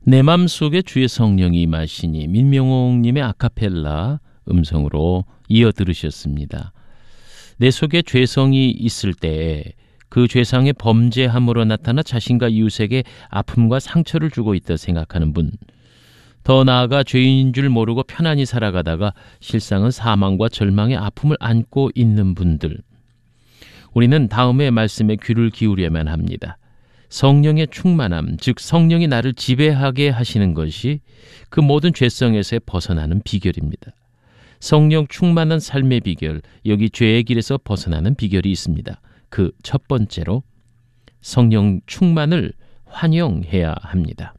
내 맘속에 주의 성령이 임하시니, 민명옥님의 아카펠라 음성으로 이어 들으셨습니다. 내 속에 죄성이 있을 때에 그 죄상의 범죄함으로 나타나 자신과 이웃에게 아픔과 상처를 주고 있다 생각하는 분, 더 나아가 죄인인 줄 모르고 편안히 살아가다가 실상은 사망과 절망의 아픔을 안고 있는 분들, 우리는 다음의 말씀에 귀를 기울여야만 합니다. 성령의 충만함, 즉 성령이 나를 지배하게 하시는 것이 그 모든 죄성에서 벗어나는 비결입니다. 성령 충만한 삶의 비결, 여기 죄의 길에서 벗어나는 비결이 있습니다. 그 첫 번째로 성령 충만을 환영해야 합니다.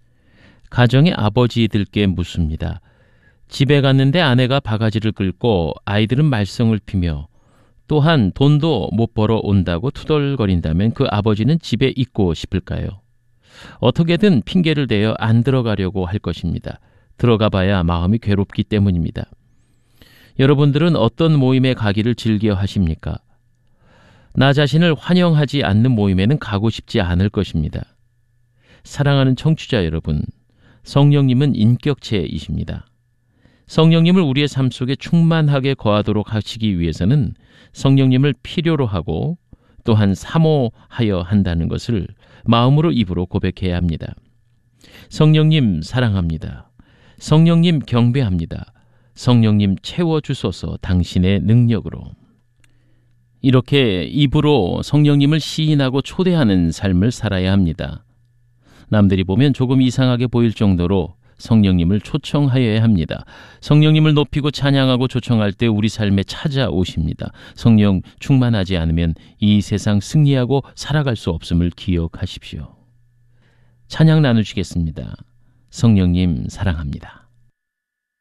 가정의 아버지들께 묻습니다. 집에 갔는데 아내가 바가지를 긁고 아이들은 말썽을 피며 또한 돈도 못 벌어 온다고 투덜거린다면 그 아버지는 집에 있고 싶을까요? 어떻게든 핑계를 대어 안 들어가려고 할 것입니다. 들어가 봐야 마음이 괴롭기 때문입니다. 여러분들은 어떤 모임에 가기를 즐겨 하십니까? 나 자신을 환영하지 않는 모임에는 가고 싶지 않을 것입니다. 사랑하는 청취자 여러분, 성령님은 인격체이십니다. 성령님을 우리의 삶 속에 충만하게 거하도록 하시기 위해서는 성령님을 필요로 하고 또한 사모하여 한다는 것을 마음으로 입으로 고백해야 합니다. 성령님 사랑합니다. 성령님 경배합니다. 성령님 채워주소서 당신의 능력으로. 이렇게 입으로 성령님을 시인하고 초대하는 삶을 살아야 합니다. 남들이 보면 조금 이상하게 보일 정도로 성령님을 초청하여야 합니다. 성령님을 높이고 찬양하고 초청할 때 우리 삶에 찾아오십니다. 성령 충만하지 않으면 이 세상 승리하고 살아갈 수 없음을 기억하십시오. 찬양 나누시겠습니다. 성령님 사랑합니다.